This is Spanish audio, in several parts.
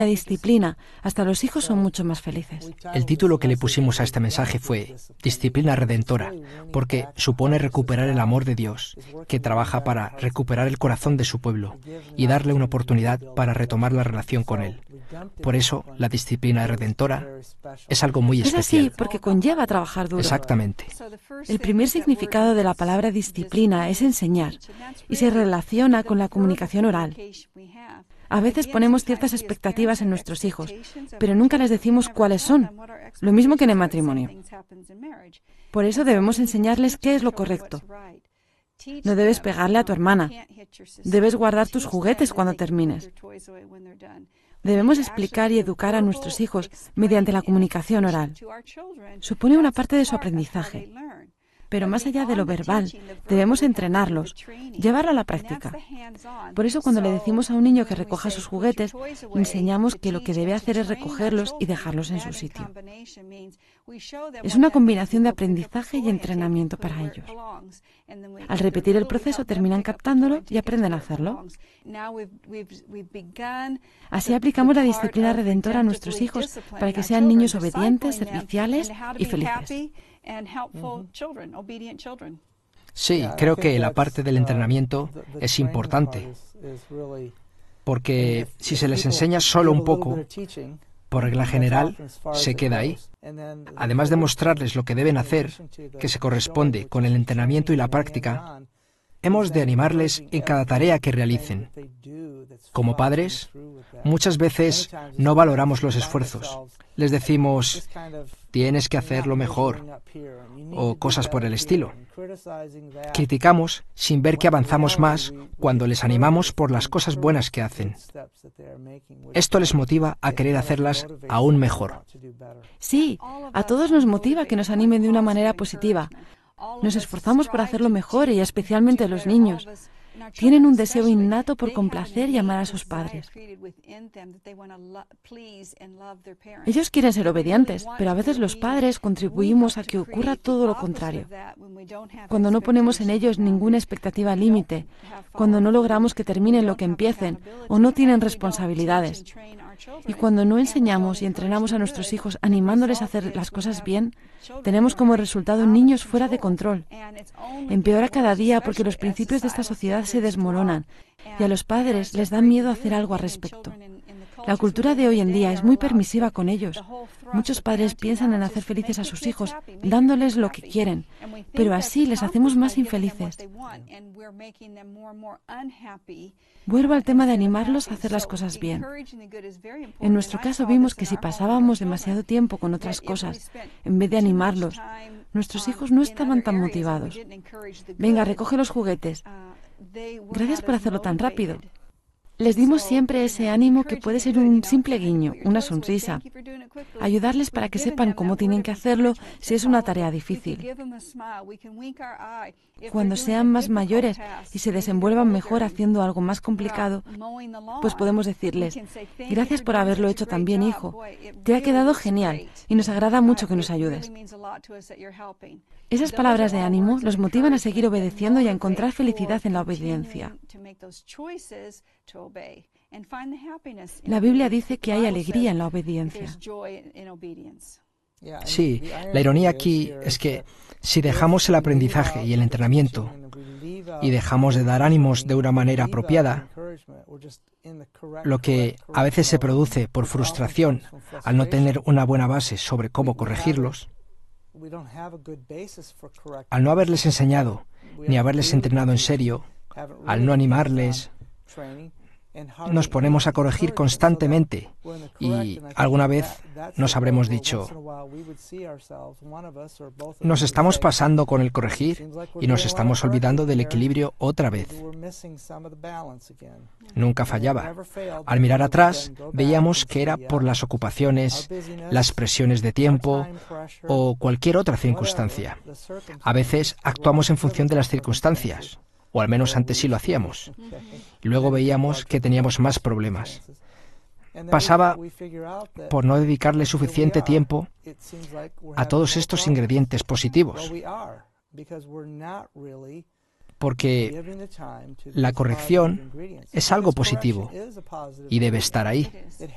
la disciplina, hasta los hijos son mucho más felices. El título que le pusimos a este mensaje fue Disciplina Redentora, porque supone recuperar el amor de Dios, que trabaja para recuperar el corazón de su pueblo y darle una oportunidad para retomar la relación con Él. Por eso, la disciplina redentora es algo muy Es así especial. porque conlleva trabajar duro. Exactamente. El primer significado de la palabra disciplina es enseñar y se relaciona con la comunicación oral. A veces ponemos ciertas expectativas en nuestros hijos, pero nunca les decimos cuáles son, lo mismo que en el matrimonio. Por eso debemos enseñarles qué es lo correcto. No debes pegarle a tu hermana. Debes guardar tus juguetes cuando termines. Debemos explicar y educar a nuestros hijos mediante la comunicación oral. Supone una parte de su aprendizaje. Pero más allá de lo verbal, debemos entrenarlos, llevarlo a la práctica. Por eso cuando le decimos a un niño que recoja sus juguetes, le enseñamos que lo que debe hacer es recogerlos y dejarlos en su sitio. Es una combinación de aprendizaje y entrenamiento para ellos. Al repetir el proceso terminan captándolo y aprenden a hacerlo. Así aplicamos la disciplina redentora a nuestros hijos para que sean niños obedientes, serviciales y felices. Sí, creo que la parte del entrenamiento es importante, porque si se les enseña solo un poco, por regla general, se queda ahí. Además de mostrarles lo que deben hacer, que se corresponde con el entrenamiento y la práctica, hemos de animarles en cada tarea que realicen. Como padres, muchas veces no valoramos los esfuerzos. Les decimos, tienes que hacerlo mejor, o cosas por el estilo. Criticamos sin ver que avanzamos más cuando les animamos por las cosas buenas que hacen. Esto les motiva a querer hacerlas aún mejor. Sí, a todos nos motiva que nos animen de una manera positiva. Nos esforzamos por hacerlo mejor y especialmente los niños. Tienen un deseo innato por complacer y amar a sus padres. Ellos quieren ser obedientes, pero a veces los padres contribuimos a que ocurra todo lo contrario. Cuando no ponemos en ellos ninguna expectativa límite, cuando no logramos que terminen lo que empiecen o no tienen responsabilidades, y cuando no enseñamos y entrenamos a nuestros hijos animándoles a hacer las cosas bien, tenemos como resultado niños fuera de control. Empeora cada día porque los principios de esta sociedad se desmoronan y a los padres les da miedo hacer algo al respecto. La cultura de hoy en día es muy permisiva con ellos. Muchos padres piensan en hacer felices a sus hijos, dándoles lo que quieren, pero así les hacemos más infelices. Vuelvo al tema de animarlos a hacer las cosas bien. En nuestro caso vimos que si pasábamos demasiado tiempo con otras cosas, en vez de animarlos, nuestros hijos no estaban tan motivados. Venga, recoge los juguetes. Gracias por hacerlo tan rápido. Les dimos siempre ese ánimo que puede ser un simple guiño, una sonrisa. Ayudarles para que sepan cómo tienen que hacerlo si es una tarea difícil. Cuando sean más mayores y se desenvuelvan mejor haciendo algo más complicado, pues podemos decirles, gracias por haberlo hecho tan bien, hijo. Te ha quedado genial y nos agrada mucho que nos ayudes. Esas palabras de ánimo los motivan a seguir obedeciendo y a encontrar felicidad en la obediencia. La Biblia dice que hay alegría en la obediencia. Sí, la ironía aquí es que si dejamos el aprendizaje y el entrenamiento y dejamos de dar ánimos de una manera apropiada, lo que a veces se produce por frustración al no tener una buena base sobre cómo corregirlos, al no haberles enseñado ni haberles entrenado en serio, al no animarles, nos ponemos a corregir constantemente y alguna vez nos habremos dicho, nos estamos pasando con el corregir y nos estamos olvidando del equilibrio otra vez. Nunca fallaba. Al mirar atrás, veíamos que era por las ocupaciones, las presiones de tiempo o cualquier otra circunstancia. A veces actuamos en función de las circunstancias, o al menos antes sí lo hacíamos. Y luego veíamos que teníamos más problemas. Pasaba por no dedicarle suficiente tiempo a todos estos ingredientes positivos. porque la corrección es algo positivo y debe estar ahí.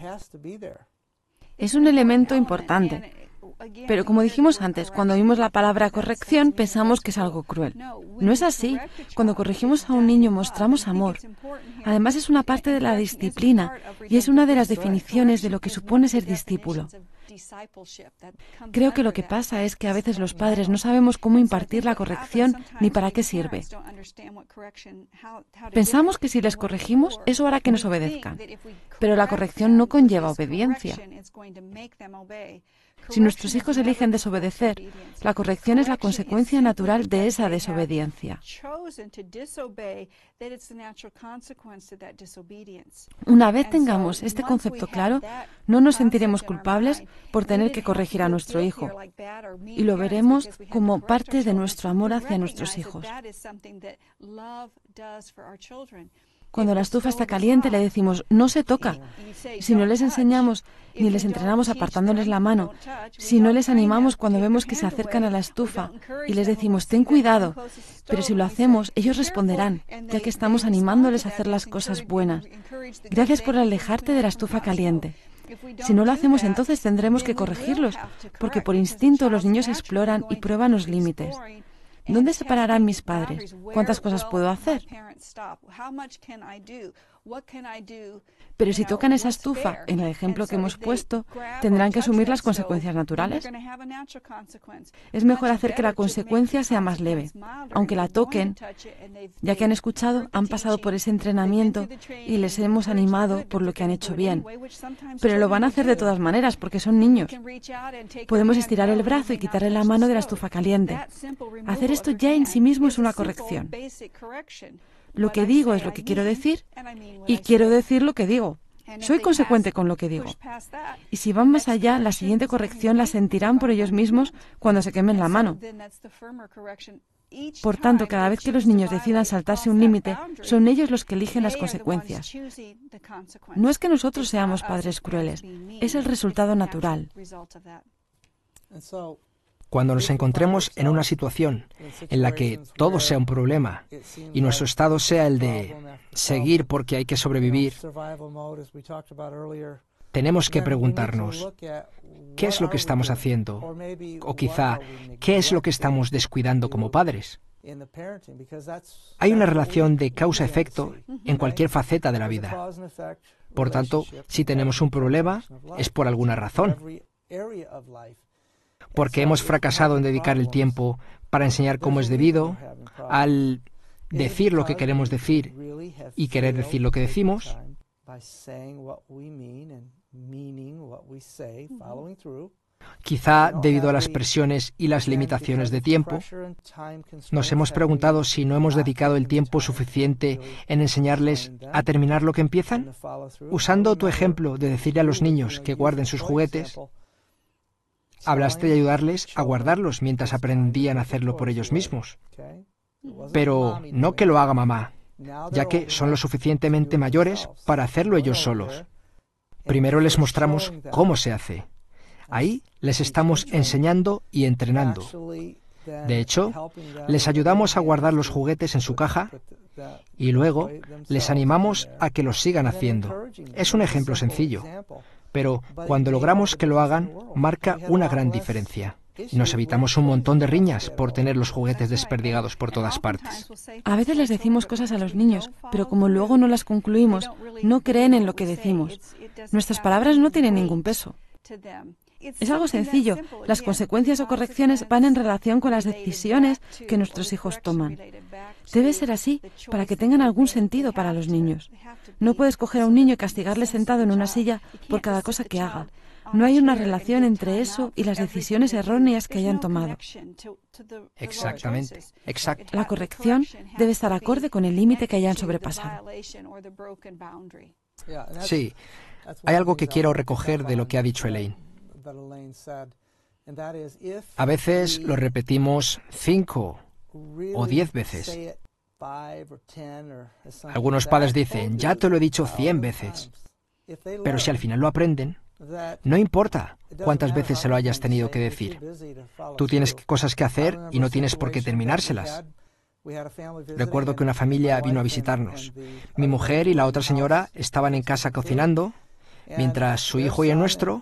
Es un elemento importante. Pero como dijimos antes, cuando oímos la palabra corrección pensamos que es algo cruel. No es así. Cuando corregimos a un niño mostramos amor. Además es una parte de la disciplina y es una de las definiciones de lo que supone ser discípulo. Creo que lo que pasa es que a veces los padres no sabemos cómo impartir la corrección ni para qué sirve. Pensamos que si les corregimos, eso hará que nos obedezcan. Pero la corrección no conlleva obediencia. Si nuestros hijos eligen desobedecer, la corrección es la consecuencia natural de esa desobediencia. Una vez tengamos este concepto claro, no nos sentiremos culpables por tener que corregir a nuestro hijo y lo veremos como parte de nuestro amor hacia nuestros hijos. Cuando la estufa está caliente le decimos, no se toca. Si no les enseñamos ni les entrenamos apartándoles la mano, si no les animamos cuando vemos que se acercan a la estufa y les decimos, ten cuidado, pero si lo hacemos, ellos responderán, ya que estamos animándoles a hacer las cosas buenas. Gracias por alejarte de la estufa caliente. Si no lo hacemos, entonces tendremos que corregirlos, porque por instinto los niños exploran y prueban los límites. ¿Dónde se pararán mis padres? ¿Cuántas cosas puedo hacer? Pero si tocan esa estufa, en el ejemplo que hemos puesto, tendrán que asumir las consecuencias naturales. Es mejor hacer que la consecuencia sea más leve, aunque la toquen, ya que han escuchado, han pasado por ese entrenamiento y les hemos animado por lo que han hecho bien. Pero lo van a hacer de todas maneras, porque son niños. Podemos estirar el brazo y quitarle la mano de la estufa caliente. Hacer esto ya en sí mismo es una corrección. Lo que digo es lo que quiero decir y quiero decir lo que digo. Soy consecuente con lo que digo. Y si van más allá, la siguiente corrección la sentirán por ellos mismos cuando se quemen la mano. Por tanto, cada vez que los niños decidan saltarse un límite, son ellos los que eligen las consecuencias. No es que nosotros seamos padres crueles, es el resultado natural. Cuando nos encontremos en una situación en la que todo sea un problema y nuestro estado sea el de seguir porque hay que sobrevivir, tenemos que preguntarnos, ¿qué es lo que estamos haciendo? O quizá, ¿qué es lo que estamos descuidando como padres? Hay una relación de causa-efecto en cualquier faceta de la vida. Por tanto, si tenemos un problema, es por alguna razón. Porque hemos fracasado en dedicar el tiempo para enseñar cómo es debido, al decir lo que queremos decir y querer decir lo que decimos, quizá debido a las presiones y las limitaciones de tiempo, nos hemos preguntado si no hemos dedicado el tiempo suficiente en enseñarles a terminar lo que empiezan. Usando tu ejemplo de decirle a los niños que guarden sus juguetes, hablaste de ayudarles a guardarlos mientras aprendían a hacerlo por ellos mismos. Pero no que lo haga mamá, ya que son lo suficientemente mayores para hacerlo ellos solos. Primero les mostramos cómo se hace. Ahí les estamos enseñando y entrenando. De hecho, les ayudamos a guardar los juguetes en su caja y luego les animamos a que los sigan haciendo. Es un ejemplo sencillo, pero cuando logramos que lo hagan, marca una gran diferencia. Nos evitamos un montón de riñas por tener los juguetes desperdigados por todas partes. A veces les decimos cosas a los niños, pero como luego no las concluimos, no creen en lo que decimos. Nuestras palabras no tienen ningún peso. Es algo sencillo. Las consecuencias o correcciones van en relación con las decisiones que nuestros hijos toman. Debe ser así para que tengan algún sentido para los niños. No puedes coger a un niño y castigarle sentado en una silla por cada cosa que haga. No hay una relación entre eso y las decisiones erróneas que hayan tomado. Exactamente, exacto. La corrección debe estar acorde con el límite que hayan sobrepasado. Sí, hay algo que quiero recoger de lo que ha dicho Elaine. A veces lo repetimos 5 o 10 veces. Algunos padres dicen, ya te lo he dicho 100 veces. Pero si al final lo aprenden, no importa cuántas veces se lo hayas tenido que decir. Tú tienes cosas que hacer y no tienes por qué terminárselas. Recuerdo que una familia vino a visitarnos. Mi mujer y la otra señora estaban en casa cocinando, mientras su hijo y el nuestro